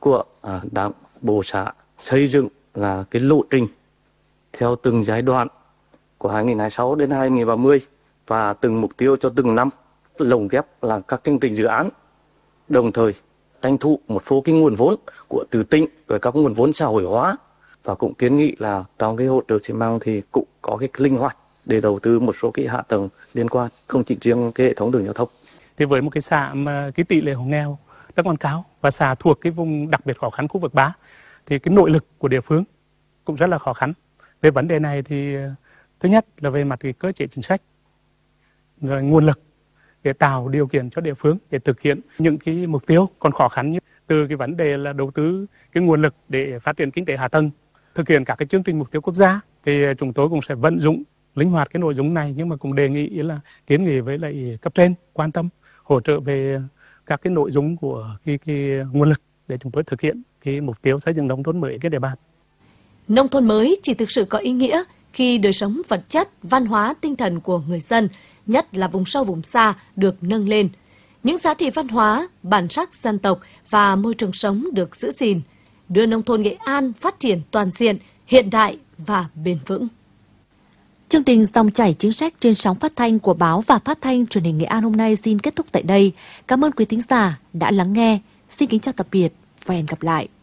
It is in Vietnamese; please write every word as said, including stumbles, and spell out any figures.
của à, Đảng bộ xã xây dựng là cái lộ trình theo từng giai đoạn của hai nghìn không trăm hai mươi sáu đến hai nghìn không trăm ba mươi và từng mục tiêu cho từng năm, lồng ghép là các chương trình dự án, đồng thời tranh thủ một số cái nguồn vốn của từ tỉnh rồi các nguồn vốn xã hội hóa, và cũng kiến nghị là trong cái hỗ trợ xi măng thì cũng có cái linh hoạt để đầu tư một số cái hạ tầng liên quan, không chỉ riêng cái hệ thống đường giao thông. Thì với một cái xã mà cái tỷ lệ hộ nghèo rất còn cao và xã thuộc cái vùng đặc biệt khó khăn khu vực ba, thì cái nội lực của địa phương cũng rất là khó khăn. Về vấn đề này thì thứ nhất là về mặt cái cơ chế chính sách, rồi nguồn lực để tạo điều kiện cho địa phương để thực hiện những cái mục tiêu còn khó khăn, như từ cái vấn đề là đầu tư cái nguồn lực để phát triển kinh tế hạ tầng, thực hiện các cái chương trình mục tiêu quốc gia, thì chúng tôi cũng sẽ vận dụng linh hoạt cái nội dung này, nhưng mà cũng đề nghị là kiến nghị với lại cấp trên quan tâm hỗ trợ về các cái nội dung của cái, cái nguồn lực để chúng tôi thực hiện cái mục tiêu xây dựng nông thôn mới trên địa bàn. Nông thôn mới chỉ thực sự có ý nghĩa khi đời sống vật chất, văn hóa, tinh thần của người dân, nhất là vùng sâu vùng xa, được nâng lên. Những giá trị văn hóa, bản sắc dân tộc và môi trường sống được giữ gìn, đưa nông thôn Nghệ An phát triển toàn diện, hiện đại và bền vững. Chương trình Dòng chảy chính sách trên sóng phát thanh của báo và phát thanh truyền hình Nghệ An hôm nay xin kết thúc tại đây. Cảm ơn quý thính giả đã lắng nghe. Xin kính chào tạm biệt và hẹn gặp lại.